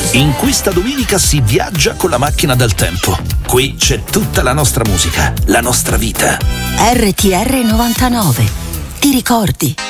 In questa domenica si viaggia con la macchina del tempo. Qui c'è tutta la nostra musica, la nostra vita. RTR 99. Ti ricordi?